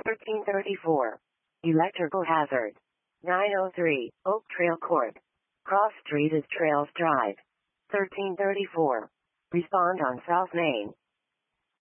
1334. Electrical hazard. 903, Oak Trail Court. Cross Street is Trails Drive. 1334. Respond on South Main.